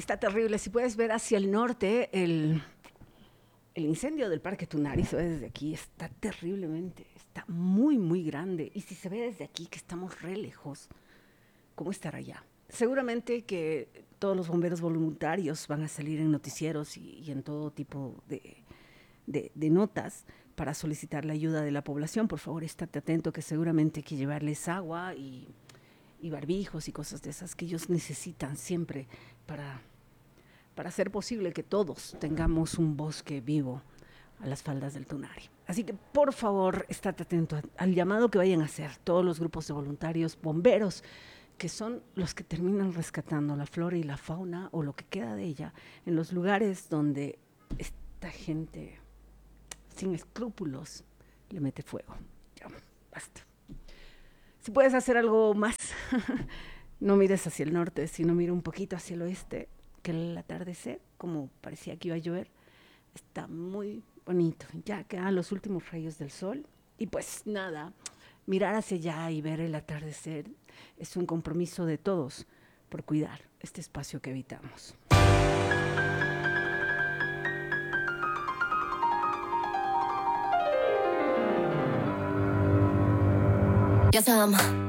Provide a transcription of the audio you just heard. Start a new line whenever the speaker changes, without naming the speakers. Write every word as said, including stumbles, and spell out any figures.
está terrible. Si puedes ver hacia el norte, el, el incendio del Parque Tunari se ve desde aquí. Está terriblemente, está muy, muy grande. Y si se ve desde aquí, que estamos re lejos, ¿cómo estará allá? Seguramente que todos los bomberos voluntarios van a salir en noticieros y, y en todo tipo de, de, de notas para solicitar la ayuda de la población. Por favor, estate atento, que seguramente hay que llevarles agua y, y barbijos y cosas de esas que ellos necesitan siempre para, para hacer posible que todos tengamos un bosque vivo a las faldas del Tunari. Así que, por favor, estate atento al llamado que vayan a hacer todos los grupos de voluntarios, bomberos, que son los que terminan rescatando la flora y la fauna, o lo que queda de ella, en los lugares donde esta gente sin escrúpulos le mete fuego. Ya, basta. Si puedes hacer algo más, no mires hacia el norte, sino mira un poquito hacia el oeste, que el atardecer, como parecía que iba a llover, está muy bonito. Ya quedan los últimos rayos del sol. Y pues nada, mirar hacia allá y ver el atardecer es un compromiso de todos por cuidar este espacio que habitamos.
Ya sabemos.